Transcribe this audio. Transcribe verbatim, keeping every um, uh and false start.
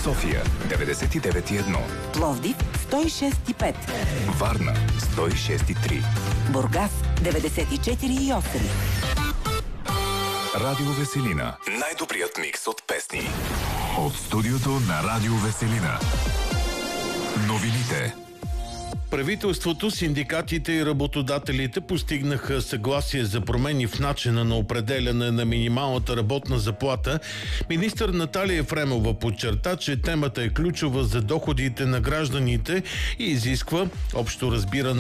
София деветдесет и девет и едно, Пловдив сто и шест и пет, Варна сто и шест и три, Бургас деветдесет и четири и осем. Радио Веселина. Най-добрият микс от песни. От студиото на Радио Веселина. Новините. Правителството, синдикатите и работодателите постигнаха съгласие за промени в начина на определяне на минималната работна заплата. Министър Наталия Ефремова подчерта, че темата е ключова за доходите на гражданите и изисква общо разбиране